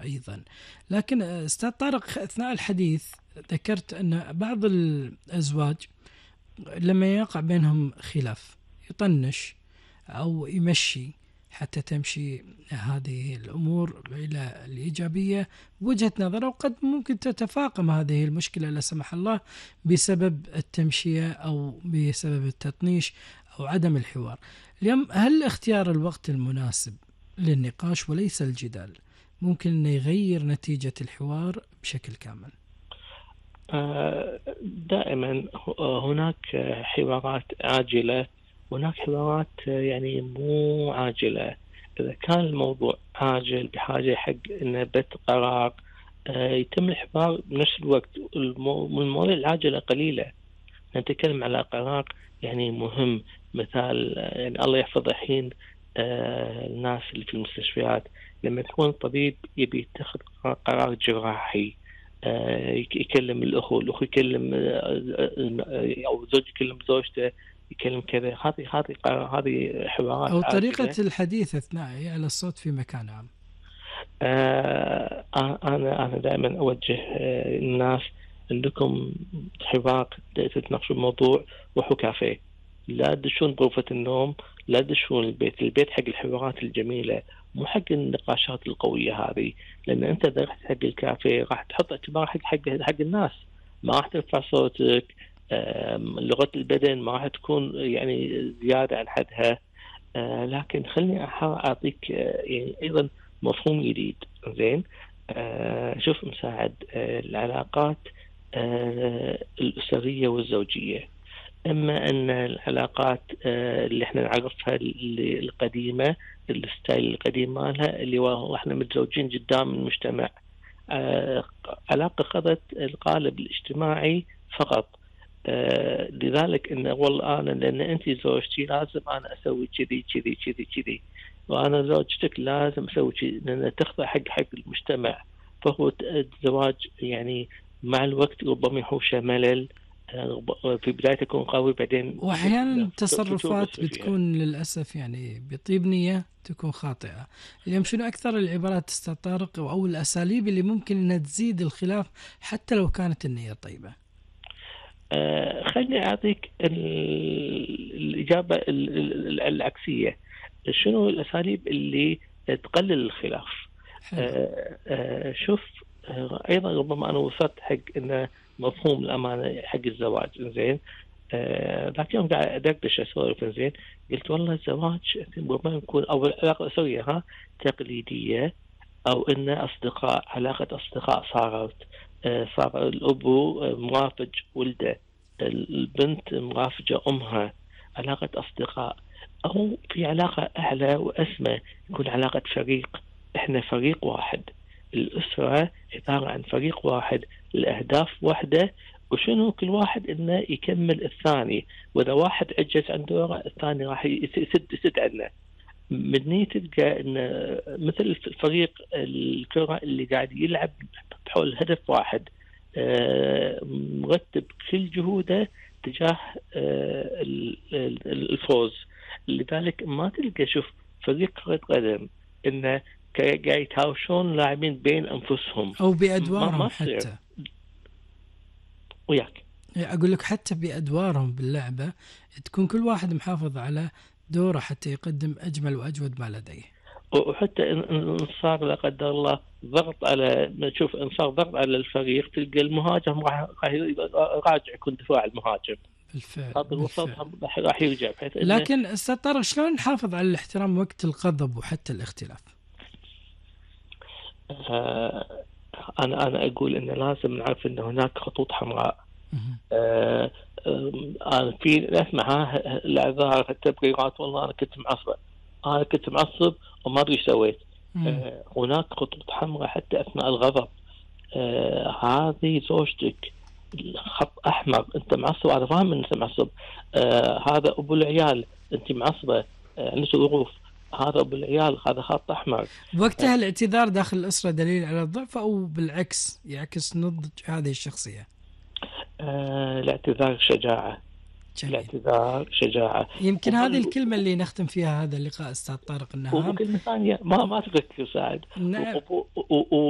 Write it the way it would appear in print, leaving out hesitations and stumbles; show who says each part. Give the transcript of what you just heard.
Speaker 1: أيضا. لكن أستاذ طارق، أثناء الحديث ذكرت أن بعض الأزواج لما يقع بينهم خلاف يطنش أو يمشي حتى تمشي هذه الأمور إلى الإيجابية بوجهة نظره، وقد ممكن تتفاقم هذه المشكلة لا سمح الله بسبب التمشية أو بسبب التطنيش أو عدم الحوار. اليوم هل اختيار الوقت المناسب للنقاش وليس الجدال ممكن أن يغير نتيجة الحوار بشكل كامل؟
Speaker 2: دائما هناك حوارات عاجلة، هناك حوارات يعني مو عاجلة. إذا كان الموضوع عاجل بحاجة حق إنه بت قرار يتم الحوار بنفس الوقت. المواضيع العاجلة قليلة، نتكلم على قرار يعني مهم. مثال يعني الله يحفظ الحين الناس اللي في المستشفيات لما يكون الطبيب يبي يتخذ قرار جراحي، يكلم الأخو يكلم أو زوج يكلم زوجته يكلم كذا. هذه حوارات
Speaker 1: أو طريقة
Speaker 2: عاجلة.
Speaker 1: الحديث أثناء على الصوت في مكان عام.
Speaker 2: أنا دائما أوجه الناس عندكم حوار تتناقشوا الموضوع روحوا كافيه، لا تدشون غرفة النوم، لا تدشون البيت حق الحوارات الجميلة مو حق النقاشات القوية هذه. لأن أنت إذا رحت حق الكافيه راح تحط اعتبار حق الناس، ما راح ترفع صوتك، لغة البدن ما راح تكون يعني زيادة عن حدها. لكن خلني أعطيك يعني أيضا مفهوم جديد. زين، شوف مساعد، العلاقات الأسرية والزوجية، إما أن العلاقات اللي احنا نعرفها القديمة، الستايل القديم مالها اللي والله احنا متزوجين قدام المجتمع، علاقة خذت القالب الاجتماعي فقط. لذلك إن والله أنا لأن أنت زوجتي لازم أنا أسوي كذي وأنا زوجتك لازم أسوي كذي، لأن تخضع حق المجتمع. فهو الزواج يعني مع الوقت ربما يحوشه ملل، في بداية تكون قوي بعدين
Speaker 1: وأحيانا تصرفات بتكون للأسف يعني بطيب نية تكون خاطئة. اليوم شنو أكثر العبارات أستاذ طارق أو الأساليب اللي ممكن أنها تزيد الخلاف حتى لو كانت النية طيبة؟
Speaker 2: خلني أعطيك الإجابة العكسية. شنو الأساليب اللي تقلل الخلاف؟ شوف، أيضا ربما أنا وصلت حق إنه مفهوم الأمانة حق الزواج. زين، ذاك يوم قاعد أدردش أسولف، زين قلت والله الزواج ربما يكون أول علاقة أسويها تقليدية، أو إن أصدقاء، علاقة أصدقاء صار الأبو موافج ولده، البنت موافجة أمها، علاقة أصدقاء. أو في علاقة أعلى وأسمى يكون علاقة فريق، إحنا فريق واحد، الأسرة عبارة عن فريق واحد، الأهداف واحدة، وشنو كل واحد إنه يكمل الثاني، وإذا واحد عجز عن دوره الثاني راح يسد عنه. مني تلقى إن مثل فريق الكرة اللي قاعد يلعب بحول هدف واحد، مرتب كل جهوده تجاه الفوز. لذلك ما تلقى شوف فريق كرة قدم إنه قاعد يتهاوشون لاعبين بين أنفسهم
Speaker 1: أو بأدوارهم حتى.
Speaker 2: وياك
Speaker 1: أقول لك حتى بأدوارهم باللعبة تكون كل واحد محافظ على دوره حتى يقدم أجمل وأجود ما لديه.
Speaker 2: وحتى إن صار لا قدر الله ضغط على، نشوف إن صار ضغط على الفريق تلقى المهاجم راح يراجع يكون دفاع المهاجم.
Speaker 1: بالفعل.
Speaker 2: هذا الوسط راح يرجع.
Speaker 1: لكن أستاذ طارق شلون نحافظ على الاحترام وقت الغضب وحتى الاختلاف؟
Speaker 2: أنا أقول إن لازم نعرف إن هناك خطوط حمراء. أنا في أسمع الأعذار التبريرات، والله أنا كنت معصب وما أدري إيش سويت. هناك خطوط حمراء حتى أثناء الغضب. هذه زوجتك خط أحمر، أنت معصب، أنا فاهم أن أنت معصب. هذا أبو العيال، أنت معصبة، عندك ظروف، هذا أبو العيال، هذا خط أحمر.
Speaker 1: وقتها الاعتذار داخل الأسرة دليل على الضعف أو بالعكس يعكس نضج هذه الشخصية؟
Speaker 2: الاعتذار شجاعة.
Speaker 1: جميل.
Speaker 2: الاعتذار شجاعة.
Speaker 1: يمكن هذه الكلمة اللي نختم فيها هذا اللقاء أستاذ طارق النهام.
Speaker 2: وكلمة ثانية ما تذكر سعد.